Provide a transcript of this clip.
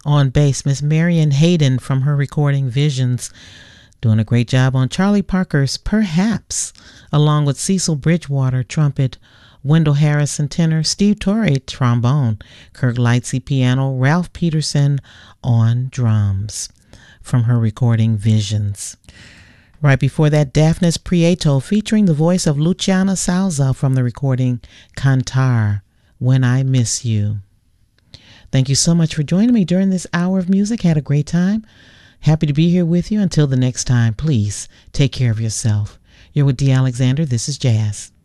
On bass, Miss Marian Hayden from her recording Visions, doing a great job on Charlie Parker's Perhaps, along with Cecil Bridgewater, trumpet, Wendell Harrison, tenor, Steve Torrey, trombone, Kirk Lightsey, piano, Ralph Peterson on drums, from her recording Visions. Right before that, Daphnis Prieto featuring the voice of Luciana Salza from the recording Cantar, When I Miss You. Thank you so much for joining me during this hour of music. Had a great time. Happy to be here with you. Until the next time, please take care of yourself. You're with Dee Alexander. This is Jazz.